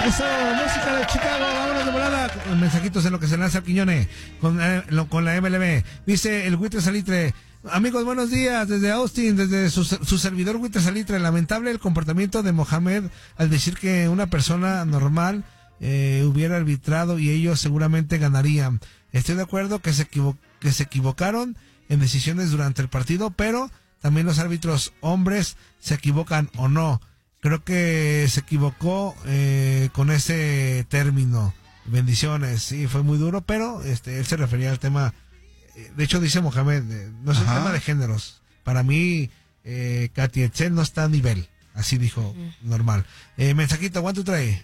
Eso, música de Chicago, vámonos de volada. Mensajitos en lo que se lanza Quiñones con la MLB. Dice el Buitre Salitre: amigos, buenos días, desde Austin, desde su servidor Buitre Salitre. Lamentable el comportamiento de Mohamed al decir que una persona normal hubiera arbitrado y ellos seguramente ganarían. Estoy de acuerdo que se equivocaron en decisiones durante el partido, pero también los árbitros hombres se equivocan o no. Creo que se equivocó con ese término. Bendiciones, sí, fue muy duro, pero él se refería al tema. De hecho, dice Mohamed, no es un tema de géneros. Para mí, Katy Etzel no está a nivel. Así dijo, normal. Mensajito, ¿cuánto trae?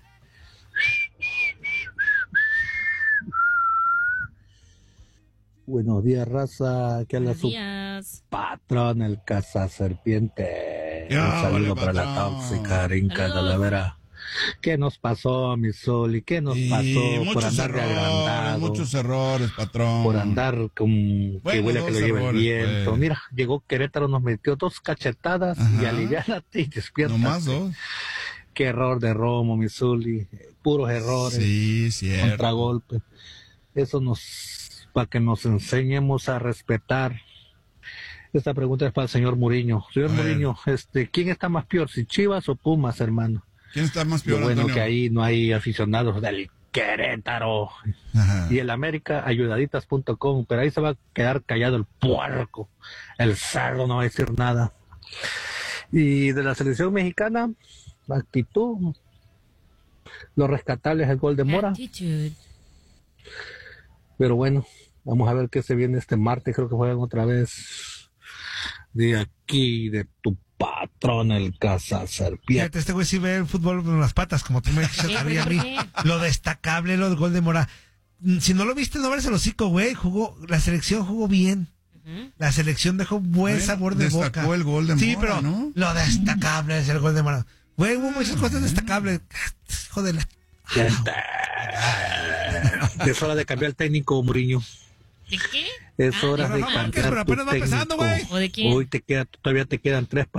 Buenos días, raza. ¿Qué habla su patrón, el cazaserpiente? Un saludo para la tóxica Rinca Talavera. ¿Qué nos pasó, mi Sol? ¿Y qué nos pasó por andar de agrandado? Muchos errores, patrón. Por andar con que huele a que lo lleva el viento. Pues. Mira, llegó Querétaro, nos metió 2 cachetadas. Ajá. Y aliviánate y despierta. No más 2. Qué error de Romo, mi Zuli. Puros errores. Sí, cierto. Contragolpe. Eso para que nos enseñemos a respetar. Esta pregunta es para el señor Muriño. Señor Muriño, ¿quién está más peor, si Chivas o Pumas, hermano? ¿Quién está más peor, Lo bueno Antonio? Que ahí no hay aficionados del Querétaro. Ajá. Y el América, ayudaditas.com, pero ahí se va a quedar callado el puerco. El cerdo no va a decir nada. Y de la selección mexicana, actitud. Lo rescatable es el gol de Mora. Attitude. Pero bueno, vamos a ver qué se viene este martes. Creo que juegan otra vez de aquí, de tu patrón, el cazaserpiente. Fíjate, este güey sí ve el fútbol con las patas, como tú me dijiste a mí. Lo destacable, lo del gol de Mora. Si no lo viste, no ves el hocico, güey. La selección jugó bien. La selección dejó buen sabor de boca. Destacó el gol de Mora, sí, pero ¿no? Lo destacable es el gol de Mora. Güey, hubo muchas cosas destacables. Joder. Es hora de cambiar el técnico, Muriño. ¿De qué? Es hora de cambiar pero apenas va empezando, güey. ¿O de quién? Hoy todavía te quedan 3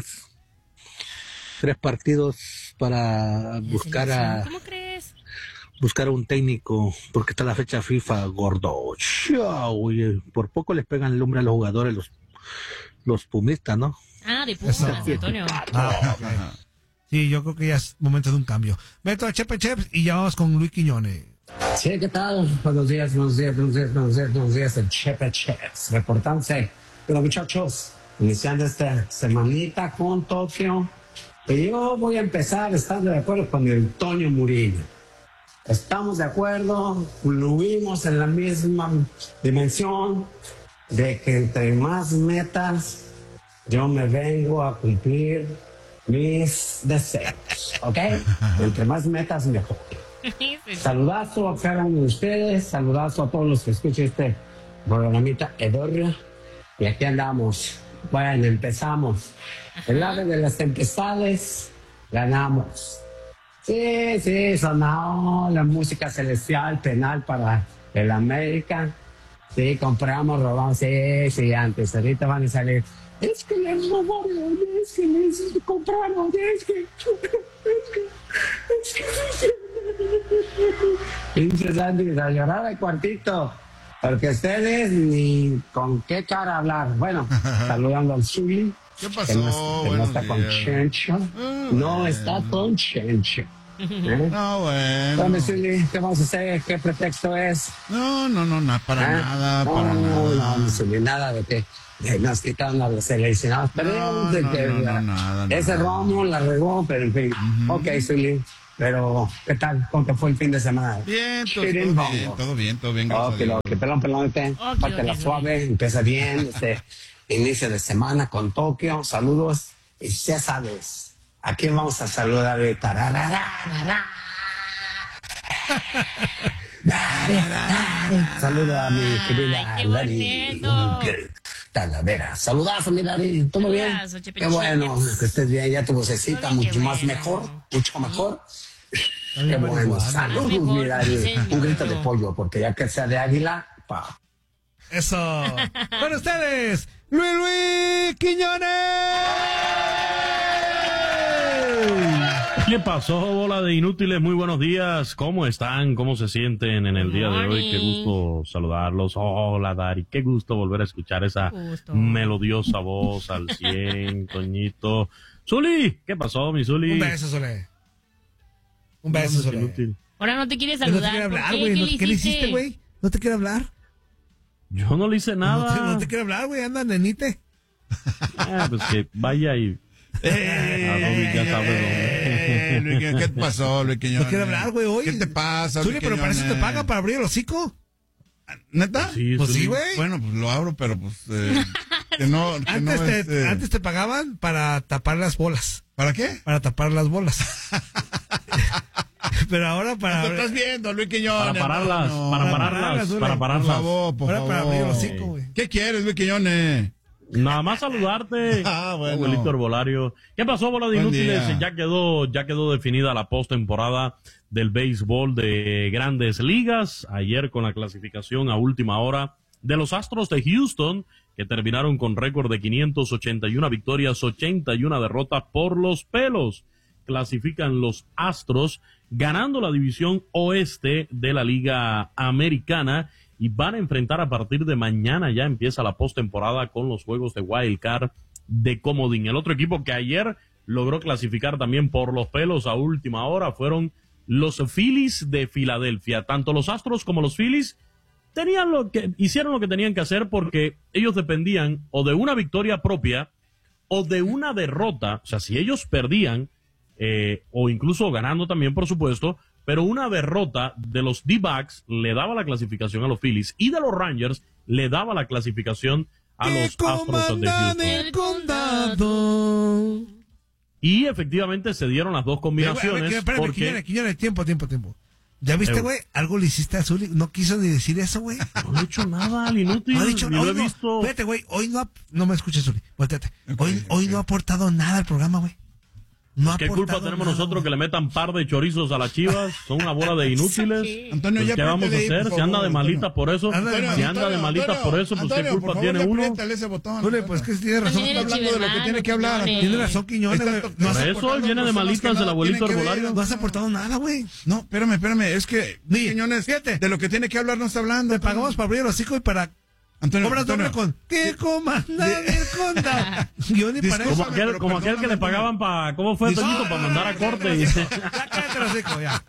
partidos para buscar ¿Cómo crees? Buscar a un técnico, porque está la fecha FIFA, gordo. Oye, por poco les pegan el lumbre a los jugadores, los pumistas, ¿no? Ah, de Pumas, Antonio. Sí, yo creo que ya es momento de un cambio. Meto a Chepe Cheps y ya vamos con Luis Quiñones. Sí, ¿qué tal? Buenos días, el Chepe Cheps, reportándose. Pero muchachos, iniciando esta semanita con Tokio, y yo voy a empezar estando de acuerdo con el Toño Murillo. Estamos de acuerdo, fluimos en la misma dimensión de que entre más metas, yo me vengo a cumplir mis deseos, ¿ok? Entre más metas, mejor. Saludazo a cada uno de ustedes, saludazo a todos los que escuchan este programita Edorrio. Y aquí andamos. Bueno, empezamos. El ave de las tempestades, ganamos. Sí, sonó la música celestial penal para el América. Sí, compramos, robamos, sí, antes, ahorita van a salir. Es que les robaron, es que les compraron, es que... Pinches Andy, a llorar al cuartito. Porque ustedes ni con qué cara hablar. Bueno, saludando al Zuli. ¿Qué pasó? Que no está con Chencho. No está con Chencho. No, bueno. Dame, Zuli, ¿qué vamos a hacer? ¿Qué pretexto es? No, para nada. No, Zuli, nada de que nos quitaron a los seleccionados. Pero nada. Ese Romo la regó, pero en fin. Ok, Zuli. Pero, ¿qué tal? ¿Cómo te fue el fin de semana? Bien, todo bien. Ok, pelón, parte la suave, empieza bien, inicio de semana con Tokio, saludos, y ya sabes, ¿a quién vamos a saludar ahorita? Saludo a mi querida Lari Talavera. Saludazo, mi Lari, ¿todo bien? Qué bueno, que estés bien, ya tu vocecita mucho más mejor, mucho mejor. Qué bueno, saludos, mi Lari. Un grito de pollo, porque ya que sea de águila, pa. Eso. Con ustedes, Luis Quiñones. ¿Qué pasó, bola de inútiles? Muy buenos días. ¿Cómo están? ¿Cómo se sienten en el día de hoy? Qué gusto saludarlos. Hola, Dari. Qué gusto volver a escuchar esa melodiosa voz al 100, Toñito. Zuli, ¿qué pasó, mi Zuli? Un beso, Sole. Un beso, Sole. Inútil. Ahora no te quieres No te saludar. quiere hablar, ¿Por qué? güey. ¿Qué le hiciste, güey? ¿No te quiere hablar? Yo no le hice nada. No te quiere hablar, güey. Anda, nenite. Pues que vaya y... ya sabes, Luis, ¿qué te pasó, Luis Quiñones? No quiere hablar, güey, hoy. ¿Qué te pasa, Zuli, Luis pero para eso te Quiñones? pagan para abrir el hocico. ¿Neta? Sí, Pues Zuli. sí, güey. Bueno, pues lo abro, pero pues que no, Antes te pagaban para tapar las bolas. ¿Para qué? Para tapar las bolas. Pero ahora para... Lo estás viendo, Luis Quiñones. Para pararlas, para pararlas, para Por pararlas. favor, por Ahora favor. para abrir el hocico, güey. ¿Qué quieres, Luis Quiñones? Nada más saludarte, Bueno. abuelito Herbolario. ¿Qué pasó, bola de Buen inútiles? día. Ya quedó definida la postemporada del béisbol de Grandes Ligas. Ayer con la clasificación a última hora de los Astros de Houston, que terminaron con récord de 581 victorias, 81 derrotas por los pelos. Clasifican los Astros ganando la división oeste de la Liga Americana y van a enfrentar a partir de mañana, ya empieza la postemporada con los juegos de Wild Card de comodín. El otro equipo que ayer logró clasificar también por los pelos a última hora fueron los Phillies de Filadelfia. Tanto los Astros como los Phillies hicieron lo que tenían que hacer porque ellos dependían o de una victoria propia o de una derrota. O sea, si ellos perdían, o incluso ganando también, por supuesto, pero una derrota de los D-backs le daba la clasificación a los Phillies y de los Rangers le daba la clasificación a los Astros de Houston. El condado. Y efectivamente se dieron las dos combinaciones. Espérame, porque Quiñones, tiempo. ¿Ya viste, güey? Algo le hiciste a Zuli. No quiso ni decir eso, güey. no he hecho nada al inútil, No ha dicho ni nada. lo he visto. Espérate, güey. Hoy no me escuches, Zuli. Volteate. Hoy no ha aportado nada al programa, güey. No ha ¿Qué culpa aportado tenemos nada, nosotros güey. que le metan par de chorizos a las Chivas? Son una bola de inútiles. Sí. Antonio, Pues, ya ¿qué vamos a apriétale ahí, hacer? por Si anda favor, de malita Antonio. por eso, Anda de si anda de malita por eso, pues Antonio, ¿qué culpa por favor, tiene uno? apriétale ese botón. Zuli, pues que tiene razón. También Está el hablando de lo que tiene que hablar. Quiñones. Tiene razón, Quiñones, güey. No has Por eso aportado- él viene de personas malitas que el no abuelito tienen que ver. Herbolario. No has aportado nada, güey. No, espérame, es que Quiñones, fíjate. de lo que tiene que hablar no está hablando. Te pagamos para abrir el hocico y para... Antonio, Cobras doble con... ¿Qué comandan el condado? Yo ni para Como eso. aquel, como aquel que le pagaban para, ¿cómo fue, Toñito? Para mandar a corte Ya cállate el hocico, ya.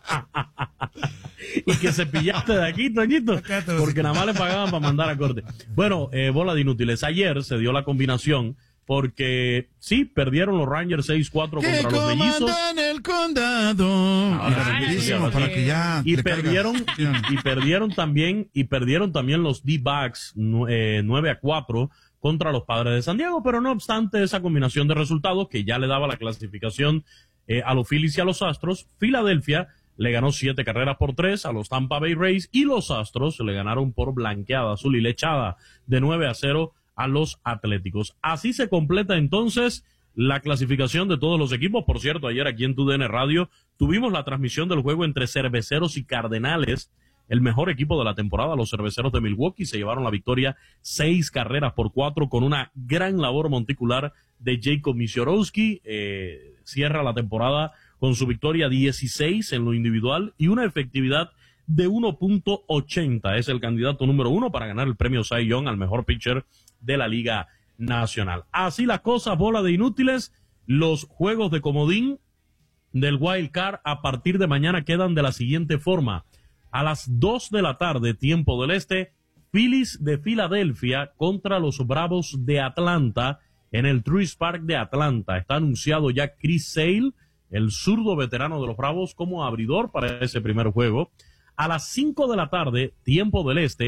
y que se pillaste de aquí, Toñito, Cállate los porque nada más le pagaban para mandar a corte. Bueno, bola de inútiles. Ayer se dio la combinación porque sí, perdieron los Rangers 6-4 que contra los mellizos. comandan el condado. Rapidísimo, para que ya Y te perdieron, caiga. y perdieron también los D-backs 9-4 contra los Padres de San Diego, pero no obstante esa combinación de resultados que ya le daba la clasificación a los Phillies y a los Astros, Filadelfia le ganó 7 carreras por 3 a los Tampa Bay Rays y los Astros le ganaron por blanqueada azul y lechada de 9-0 a los Atléticos. Así se completa entonces la clasificación de todos los equipos. Por cierto, ayer aquí en TUDN Radio tuvimos la transmisión del juego entre Cerveceros y Cardenales, el mejor equipo de la temporada. Los Cerveceros de Milwaukee se llevaron la victoria 6 carreras por 4 con una gran labor monticular de Jacob Misiorowski. Cierra la temporada con su victoria 16 en lo individual y una efectividad de 1.80. Es el candidato número 1 para ganar el premio Cy Young al mejor pitcher de la Liga Nacional. Así las cosas, bola de inútiles. Los juegos de comodín del Wild Card a partir de mañana quedan de la siguiente forma. A las 2 de la tarde, tiempo del este, Phillies de Filadelfia contra los Bravos de Atlanta en el Truist Park de Atlanta. Está anunciado ya Chris Sale, el zurdo veterano de los Bravos, como abridor para ese primer juego. A las 5 de la tarde, tiempo del este,